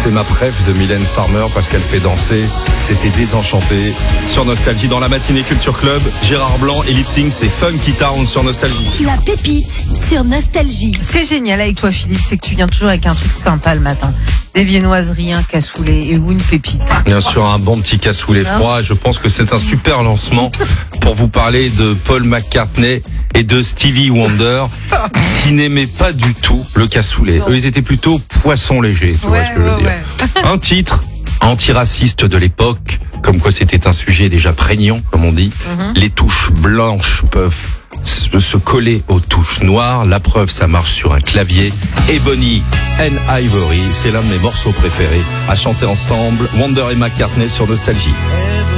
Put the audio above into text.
c'est ma préf de Mylène Farmer parce qu'elle fait danser. C'était Désenchanté sur Nostalgie. Dans la matinée Culture Club, Gérard Blanc et Lip Sync, c'est Funky Town sur Nostalgie. La pépite sur Nostalgie. Ce qui est génial avec toi, Philippe, c'est que tu viens toujours avec un truc sympa le matin. Des viennoiseries, un cassoulet ou une pépite. Bien sûr, un bon petit cassoulet froid. Je pense que c'est un super lancement pour vous parler de Paul McCartney et de Stevie Wonder qui n'aimaient pas du tout le cassoulet. Eux, ils étaient plutôt poissons légers, tu vois ce que je veux dire. Un titre antiraciste de l'époque, comme quoi c'était un sujet déjà prégnant, comme on dit. Les touches blanches peuvent se coller aux touches noires. La preuve, ça marche sur un clavier. Ebony and Ivory, c'est l'un de mes morceaux préférés à chanter ensemble. Wonder et McCartney sur Nostalgie.